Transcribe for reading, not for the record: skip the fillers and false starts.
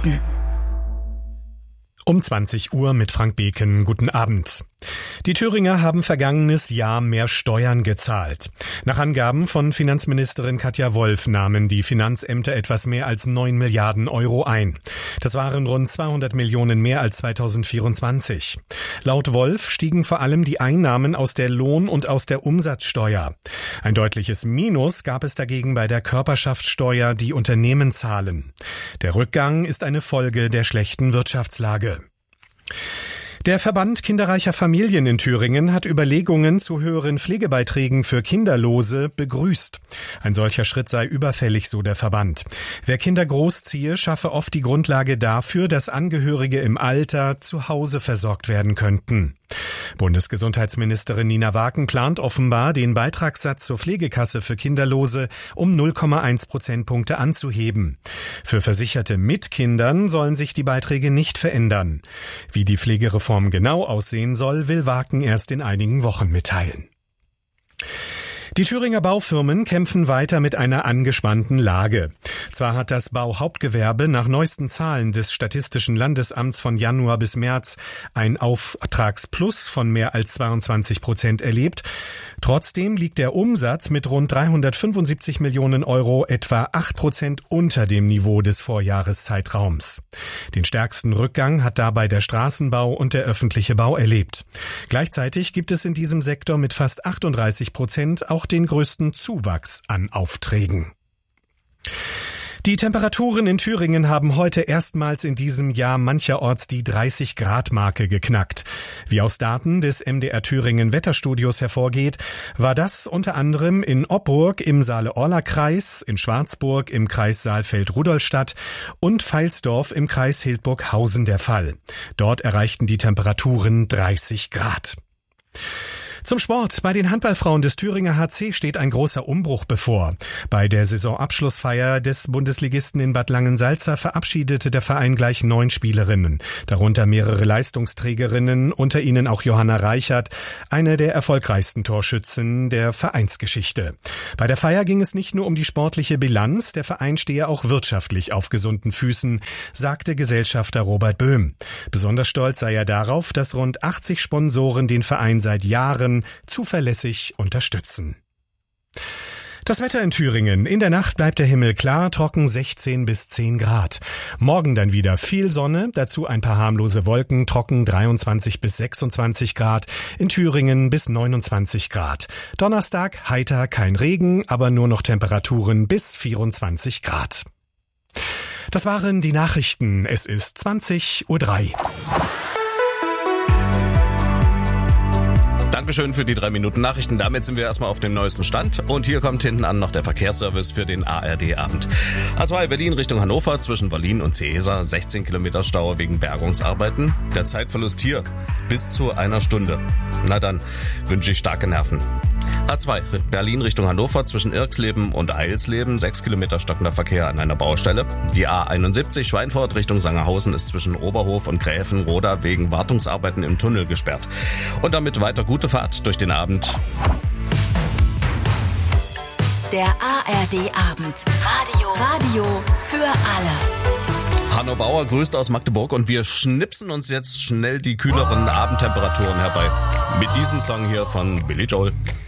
Um 20 Uhr mit Frank Beken. Guten Abend. Die Thüringer haben vergangenes Jahr mehr Steuern gezahlt. Nach Angaben von Finanzministerin Katja Wolf nahmen die Finanzämter etwas mehr als 9 Milliarden Euro ein. Das waren rund 200 Millionen mehr als 2024. Laut Wolf stiegen vor allem die Einnahmen aus der Lohn- und aus der Umsatzsteuer. Ein deutliches Minus gab es dagegen bei der Körperschaftssteuer, die Unternehmen zahlen. Der Rückgang ist eine Folge der schlechten Wirtschaftslage. Der Verband kinderreicher Familien in Thüringen hat Überlegungen zu höheren Pflegebeiträgen für Kinderlose begrüßt. Ein solcher Schritt sei überfällig, so der Verband. Wer Kinder großziehe, schaffe oft die Grundlage dafür, dass Angehörige im Alter zu Hause versorgt werden könnten. Bundesgesundheitsministerin Nina Waken plant offenbar, den Beitragssatz zur Pflegekasse für Kinderlose um 0,1 Prozentpunkte anzuheben. Für Versicherte mit Kindern sollen sich die Beiträge nicht verändern. Wie die Pflegereform genau aussehen soll, will Waken erst in einigen Wochen mitteilen. Die Thüringer Baufirmen kämpfen weiter mit einer angespannten Lage. Zwar hat das Bauhauptgewerbe nach neuesten Zahlen des Statistischen Landesamts von Januar bis März ein Auftragsplus von mehr als 22% erlebt. Trotzdem liegt der Umsatz mit rund 375 Millionen Euro etwa 8% unter dem Niveau des Vorjahreszeitraums. Den stärksten Rückgang hat dabei der Straßenbau und der öffentliche Bau erlebt. Gleichzeitig gibt es in diesem Sektor mit fast 38% auch den größten Zuwachs an Aufträgen. Die Temperaturen in Thüringen haben heute erstmals in diesem Jahr mancherorts die 30-Grad-Marke geknackt. Wie aus Daten des MDR Thüringen Wetterstudios hervorgeht, war das unter anderem in Oppurg im Saale-Orla-Kreis, in Schwarzburg im Kreis Saalfeld-Rudolstadt und Veilsdorf im Kreis Hildburghausen der Fall. Dort erreichten die Temperaturen 30 Grad. Zum Sport. Bei den Handballfrauen des Thüringer HC steht ein großer Umbruch bevor. Bei der Saisonabschlussfeier des Bundesligisten in Bad Langensalza verabschiedete der Verein gleich 9 Spielerinnen, darunter mehrere Leistungsträgerinnen, unter ihnen auch Johanna Reichert, eine der erfolgreichsten Torschützen der Vereinsgeschichte. Bei der Feier ging es nicht nur um die sportliche Bilanz, der Verein stehe auch wirtschaftlich auf gesunden Füßen, sagte Gesellschafter Robert Böhm. Besonders stolz sei er darauf, dass rund 80 Sponsoren den Verein seit Jahren zuverlässig unterstützen. Das Wetter in Thüringen. In der Nacht bleibt der Himmel klar, trocken 16 bis 10 Grad. Morgen dann wieder viel Sonne, dazu ein paar harmlose Wolken, trocken 23 bis 26 Grad, in Thüringen bis 29 Grad. Donnerstag heiter, kein Regen, aber nur noch Temperaturen bis 24 Grad. Das waren die Nachrichten. Es ist 20:03 Uhr. Dankeschön für die 3 Minuten Nachrichten. Damit sind wir erstmal auf dem neuesten Stand. Und hier kommt hinten an noch der Verkehrsservice für den ARD-Abend. A2 Berlin Richtung Hannover zwischen Berlin und Seesa 16 Kilometer Stau wegen Bergungsarbeiten. Der Zeitverlust hier bis zu 1 Stunde. Na dann wünsche ich starke Nerven. A2 Berlin Richtung Hannover zwischen Irxleben und Eilsleben 6 Kilometer stockender Verkehr an einer Baustelle. Die A71 Schweinfurt Richtung Sangerhausen ist zwischen Oberhof und Gräfenroda wegen Wartungsarbeiten im Tunnel gesperrt. Und damit weiter gute Fahrt durch den Abend. Der ARD-Abend. Radio für alle. Hanno Bauer grüßt aus Magdeburg und wir schnipsen uns jetzt schnell die kühleren Abendtemperaturen herbei. Mit diesem Song hier von Billy Joel.